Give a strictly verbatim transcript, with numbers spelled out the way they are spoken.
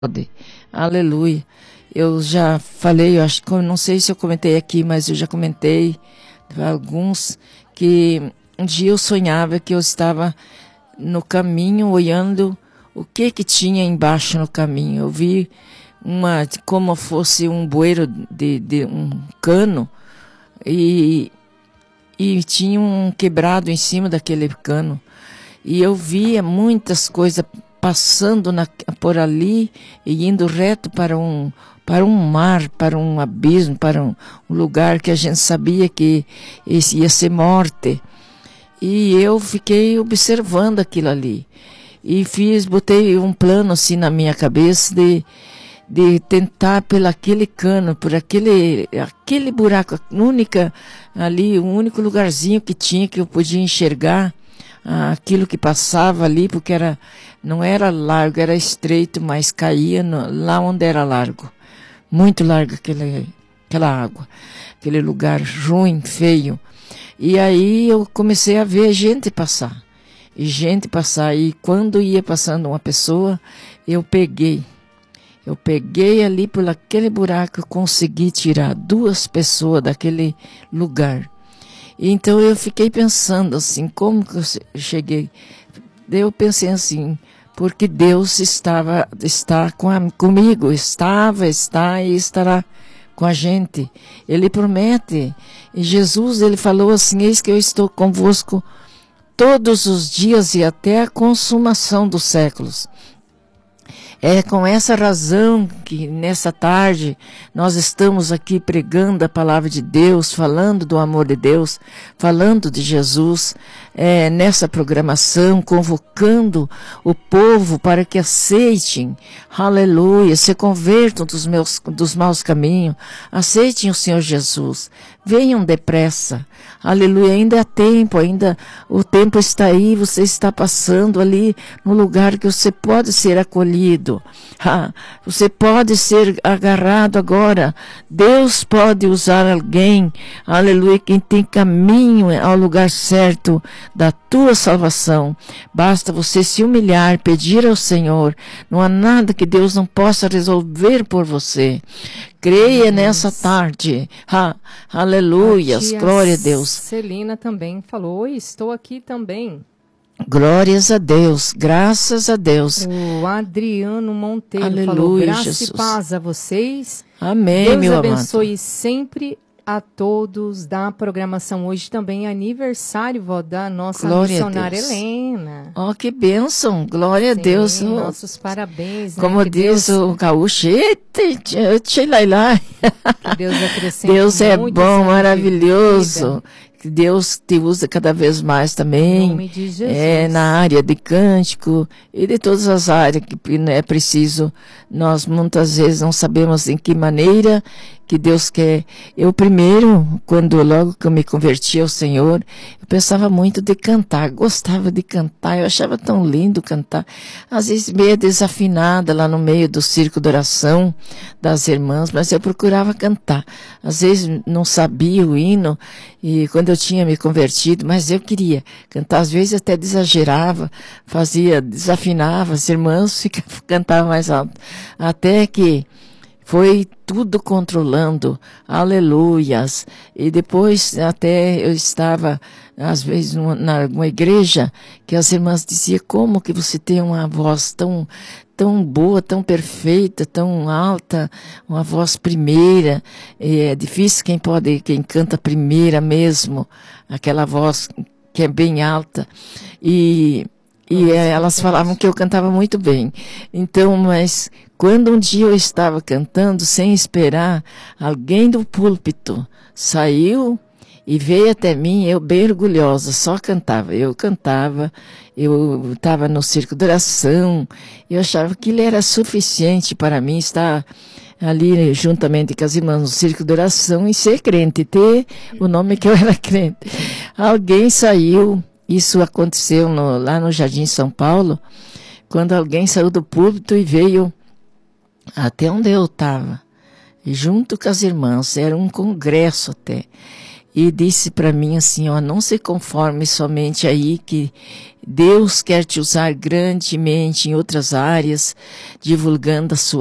Pode. Aleluia. Eu já falei, eu acho que eu não sei se eu comentei aqui, mas eu já comentei para alguns que um dia eu sonhava que eu estava no caminho olhando o que que tinha embaixo no caminho. Eu vi uma como fosse um bueiro de, de um cano e, e tinha um quebrado em cima daquele cano. E eu via muitas coisas passando na, por ali e indo reto para um, para um mar, para um abismo, para um, um lugar que a gente sabia que ia ser morte. E eu fiquei observando aquilo ali. E fiz, botei um plano assim na minha cabeça de, de tentar pelo aquele cano, por aquele, aquele buraco, a única, ali, o único lugarzinho que tinha que eu podia enxergar aquilo que passava ali, porque era, não era largo, era estreito, mas caía no, lá onde era largo. Muito largo aquele, aquela água, aquele lugar ruim, feio. E aí eu comecei a ver gente passar. E gente passar. E quando ia passando uma pessoa, eu peguei. Eu peguei ali por aquele buraco, eu consegui tirar duas pessoas daquele lugar. Então eu fiquei pensando assim, como que eu cheguei? Eu pensei assim, porque Deus estava, está com a, comigo, estava, está e estará com a gente. Ele promete. E Jesus, ele falou assim, eis que eu estou convosco todos os dias e até a consumação dos séculos. É com essa razão que nessa tarde nós estamos aqui pregando a palavra de Deus, falando do amor de Deus, falando de Jesus, é, nessa programação, convocando o povo para que aceitem, aleluia, se convertam dos, meus, dos maus caminhos, aceitem o Senhor Jesus, venham depressa, aleluia, ainda há tempo, ainda o tempo está aí, você está passando ali no lugar que você pode ser acolhido. Ah, você pode ser agarrado agora. Deus pode usar alguém, aleluia, quem tem caminho ao lugar certo da tua salvação. Basta você se humilhar, pedir ao Senhor. Não há nada que Deus não possa resolver por você. Creia Deus. Nessa tarde. Ah, aleluias, glória a Deus. Celina também falou, oi, estou aqui também. Glórias a Deus, graças a Deus. O Adriano Monteiro Aleluia, falou, graça Jesus. e paz a vocês. Amém, Deus meu abençoe amado. sempre a todos da programação. Hoje também é aniversário, vó, da nossa Glória missionária Helena. Oh, que bênção, glória Sim, a Deus. Nossos parabéns. Né? Como que diz Deus, o gaúcho, lá. Que Deus acrescente Deus é bom, maravilhoso. Que Deus te usa cada vez mais também, em nome de Jesus. É, na área de cântico e de todas as áreas que é preciso. Nós muitas vezes não sabemos em que maneira que Deus quer. Eu primeiro, quando logo que eu me converti ao Senhor, eu pensava muito de cantar, gostava de cantar, eu achava tão lindo cantar. Às vezes meio desafinada lá no meio do circo de oração das irmãs, mas eu procurava cantar. Às vezes não sabia o hino, e quando eu tinha me convertido, mas eu queria cantar, às vezes até exagerava, fazia, desafinava, as irmãs ficavam, cantavam mais alto. Até que foi tudo controlando, aleluias. E depois até eu estava, às vezes, numa, numa igreja, que as irmãs diziam, como que você tem uma voz tão, tão boa, tão perfeita, tão alta, uma voz primeira. E é difícil quem pode, quem canta primeira mesmo, aquela voz que é bem alta. E... E elas falavam que eu cantava muito bem. Então, mas quando um dia eu estava cantando, sem esperar, alguém do púlpito saiu e veio até mim, eu bem orgulhosa, só cantava. Eu cantava, eu estava no circo de oração, eu achava que ele era suficiente para mim estar ali juntamente com as irmãs no circo de oração e ser crente, ter o nome que eu era crente. Alguém saiu. Isso aconteceu no, lá no Jardim São Paulo, quando alguém saiu do púlpito e veio até onde eu estava, junto com as irmãs, era um congresso até, e disse para mim assim, ó, não se conforme somente aí que Deus quer te usar grandemente em outras áreas, divulgando a sua